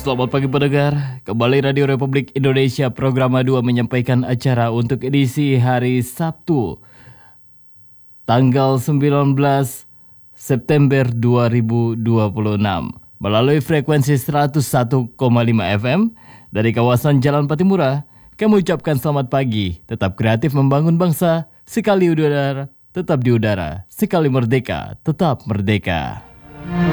Selamat pagi pendengar, kembali Radio Republik Indonesia Program 2 menyampaikan acara untuk edisi hari Sabtu tanggal 19 September 2026 melalui frekuensi 101,5 FM dari kawasan Jalan Patimura. Kami ucapkan selamat pagi, tetap kreatif membangun bangsa, sekali udara tetap di udara, sekali merdeka tetap merdeka.